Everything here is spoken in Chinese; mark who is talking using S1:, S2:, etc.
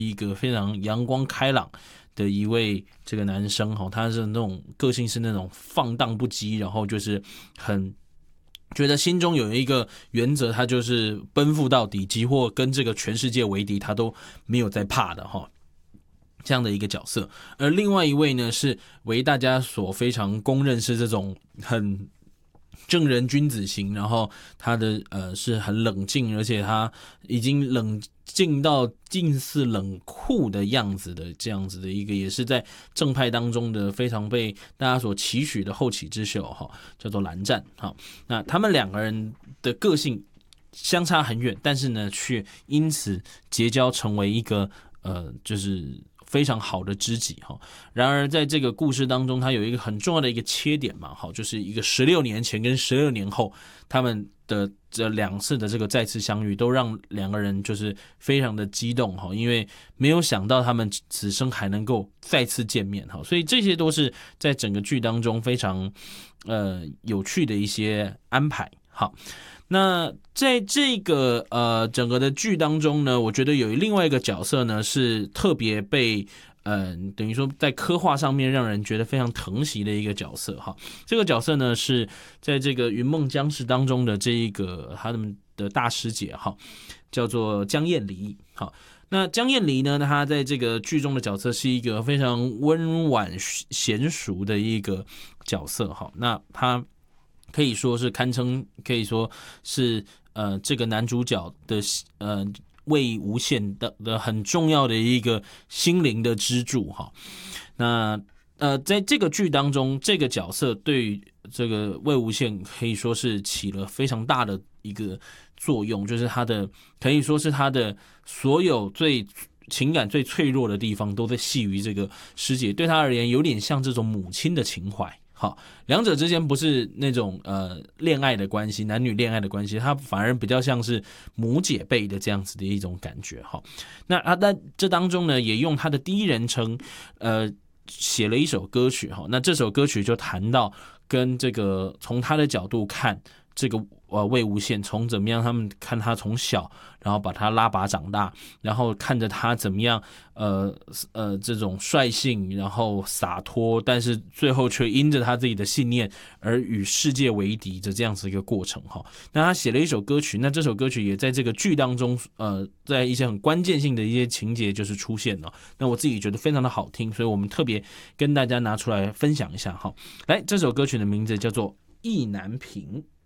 S1: 一个非常阳光开朗的一位这个男生哈，他是那种个性是那种放荡不羁，然后就是很觉得心中有一个原则，他就是奔赴到底，即或跟这个全世界为敌，他都没有在怕的哈。这样的一个角色，而另外一位呢，是为大家所非常公认是这种很正人君子型，然后他的是很冷静，而且他已经冷静到近似冷酷的样子的这样子的一个，也是在正派当中的非常被大家所期许的后起之秀哈，叫做蓝湛哈。那他们两个人的个性相差很远，但是呢，却因此结交成为一个就是非常好的知己哈。然而在这个故事当中，它有一个很重要的一个切点嘛，好，就是一个16年前跟16年后他们的这2次的这个再次相遇，都让两个人就是非常的激动哈，因为没有想到他们此生还能够再次见面哈，所以这些都是在整个剧当中非常有趣的一些安排。好，那在这个整个的剧当中呢，我觉得有另外一个角色呢是特别被等于说在刻画上面让人觉得非常疼惜的一个角色哈。这个角色呢是在这个云梦江氏当中的这一个他们的大师姐哈，叫做江燕离。好，那江燕离呢，她在这个剧中的角色是一个非常温婉娴熟的一个角色哈。那她可以说是堪称，可以说是这个男主角的魏无羡的很重要的一个心灵的支柱哈。那在这个剧当中，这个角色对于这个魏无羡可以说是起了非常大的一个作用，就是他的可以说是他的所有情感最脆弱的地方都在系于这个师姐，对他而言有点像这种母亲的情怀。好，两者之间不是那种恋爱的关系，男女恋爱的关系，它反而比较像是母姐辈的这样子的一种感觉哈。那他在这当中呢，也用他的第一人称写了一首歌曲哈。那这首歌曲就谈到跟这个从他的角度看这个魏无羡，从怎么样他们看他从小，然后把他拉拔长大，然后看着他怎么样这种率性，然后洒脱，但是最后却因着他自己的信念而与世界为敌的这样子一个过程哈。那他写了一首歌曲，那这首歌曲也在这个剧当中在一些很关键性的一些情节就是出现了。那我自己觉得非常的好听，所以我们特别跟大家拿出来分享一下哈。来，这首歌曲的名字叫做《意难平》。